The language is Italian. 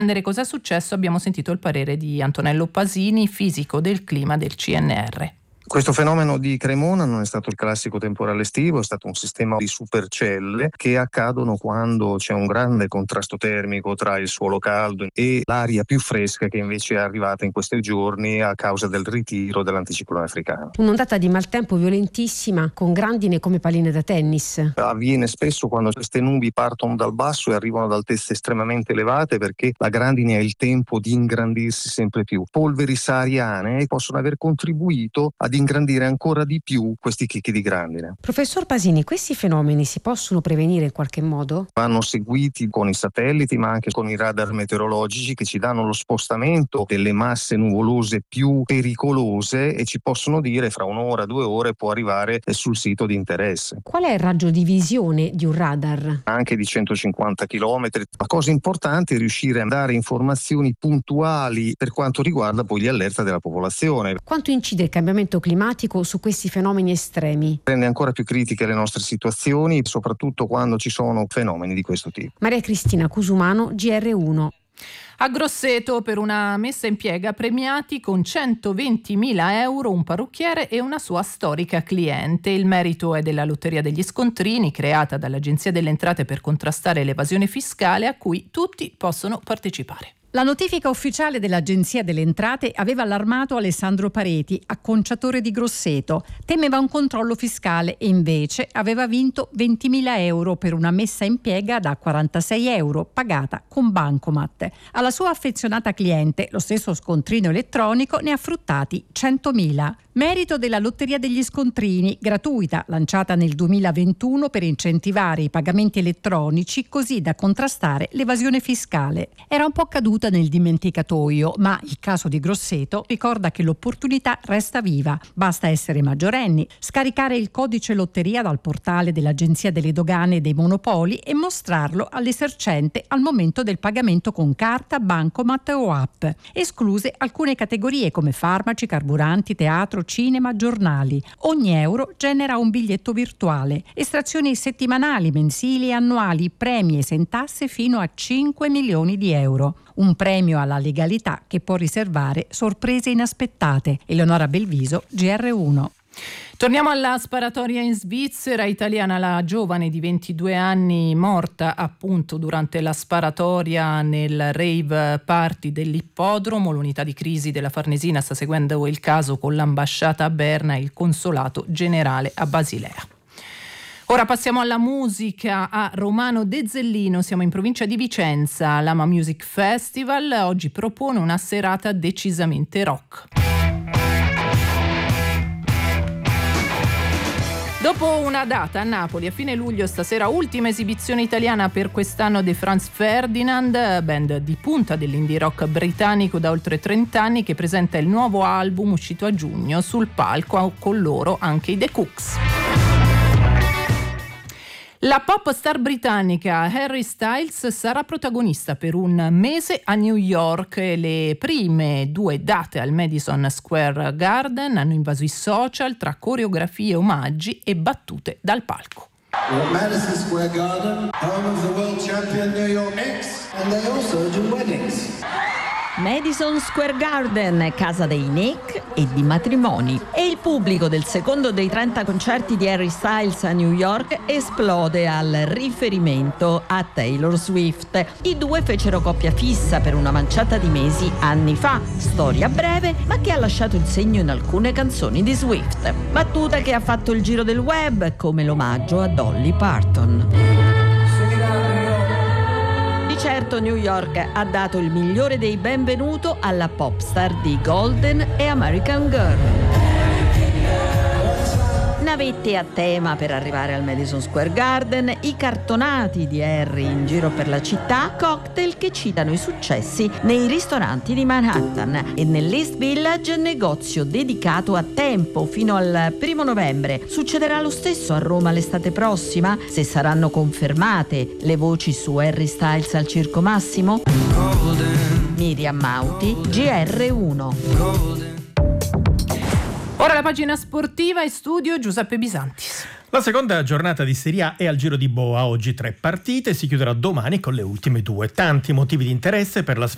Cosa è successo? Abbiamo sentito il parere di Antonello Pasini, fisico del clima del CNR. Questo fenomeno di Cremona non è stato il classico temporale estivo, è stato un sistema di supercelle che accadono quando c'è un grande contrasto termico tra il suolo caldo e l'aria più fresca che invece è arrivata in questi giorni a causa del ritiro dell'anticiclone africano. Un'ondata di maltempo violentissima con grandine come palline da tennis. Avviene spesso quando queste nubi partono dal basso e arrivano ad altezze estremamente elevate, perché la grandine ha il tempo di ingrandirsi sempre più. Polveri sahariane possono aver contribuito ad ingrandire ancora di più questi chicchi di grandine. Professor Pasini, questi fenomeni si possono prevenire in qualche modo? Vanno seguiti con i satelliti, ma anche con i radar meteorologici che ci danno lo spostamento delle masse nuvolose più pericolose e ci possono dire fra un'ora, 2 ore può arrivare sul sito di interesse. Qual è il raggio di visione di un radar? Anche di 150 km. La cosa importante è riuscire a dare informazioni puntuali per quanto riguarda poi gli allerta della popolazione. Quanto incide il cambiamento climatico su questi fenomeni estremi? Rende ancora più critiche le nostre situazioni, soprattutto quando ci sono fenomeni di questo tipo. Maria Cristina Cusumano, GR1. A Grosseto, per una messa in piega, premiati con 120.000 euro un parrucchiere e una sua storica cliente. Il merito è della Lotteria degli Scontrini, creata dall'Agenzia delle Entrate per contrastare l'evasione fiscale, a cui tutti possono partecipare. La notifica ufficiale dell'Agenzia delle Entrate aveva allarmato Alessandro Pareti, acconciatore di Grosseto. Temeva un controllo fiscale e invece aveva vinto 20.000 euro per una messa in piega da 46 euro pagata con bancomat. Alla sua affezionata cliente, lo stesso scontrino elettronico, ne ha fruttati 100.000. Merito della Lotteria degli Scontrini, gratuita, lanciata nel 2021 per incentivare i pagamenti elettronici così da contrastare l'evasione fiscale. Era un po' caduta nel dimenticatoio, ma il caso di Grosseto ricorda che l'opportunità resta viva. Basta essere maggiorenni, scaricare il codice lotteria dal portale dell'Agenzia delle Dogane e dei Monopoli e mostrarlo all'esercente al momento del pagamento con carta, bancomat o app. Escluse alcune categorie come farmaci, carburanti, teatro, cinema, giornali. Ogni euro genera un biglietto virtuale. Estrazioni settimanali, mensili e annuali, premi esentasse fino a 5 milioni di euro. Un premio alla legalità che può riservare sorprese inaspettate. Eleonora Belviso, GR1. Torniamo alla sparatoria in Svizzera. Italiana la giovane di 22 anni morta appunto durante la sparatoria nel rave party dell'ippodromo. L'unità di crisi della Farnesina sta seguendo il caso con l'ambasciata a Berna e il consolato generale a Basilea. Ora passiamo alla musica, a Romano De Zellino, siamo in provincia di Vicenza. L'Ama Music Festival oggi propone una serata decisamente rock. Dopo una data a Napoli a fine luglio, stasera ultima esibizione italiana per quest'anno dei Franz Ferdinand, band di punta dell'indie rock britannico da oltre 30 anni, che presenta il nuovo album uscito a giugno. Sul palco con loro anche i The Cooks. La pop star britannica Harry Styles sarà protagonista per un mese a New York. Le prime 2 date al Madison Square Garden hanno invaso i social tra coreografie, omaggi e battute dal palco. Madison Square Garden, home of the world champion New York Knicks, and they also do weddings. Madison Square Garden, casa dei Knicks e di matrimoni. E il pubblico del secondo dei 30 concerti di Harry Styles a New York esplode al riferimento a Taylor Swift. I due fecero coppia fissa per una manciata di mesi anni fa, storia breve ma che ha lasciato il segno in alcune canzoni di Swift. Battuta che ha fatto il giro del web come l'omaggio a Dolly Parton. Di certo New York ha dato il migliore dei benvenuto alla pop star di Golden e American Girl. Navette a tema per arrivare al Madison Square Garden, i cartonati di Harry in giro per la città, cocktail che citano i successi nei ristoranti di Manhattan e nell'East Village, negozio dedicato a tempo fino al 1 novembre. Succederà lo stesso a Roma l'estate prossima? Se saranno confermate le voci su Harry Styles al Circo Massimo? Miriam Mauti, GR1. Ora la pagina sportiva e studio Giuseppe Bisantis. La seconda giornata di Serie A è al Giro di Boa, oggi 3 partite, si chiuderà domani con le ultime 2. Tanti motivi di interesse per la sfida